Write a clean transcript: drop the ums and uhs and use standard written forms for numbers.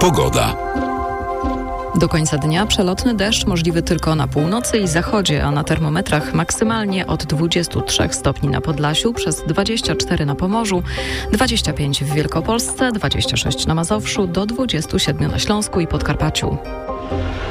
Pogoda. Do końca dnia przelotny deszcz możliwy tylko na północy i zachodzie, a na termometrach maksymalnie od 23 stopni na Podlasiu, przez 24 na Pomorzu, 25 w Wielkopolsce, 26 na Mazowszu, do 27 na Śląsku i Podkarpaciu.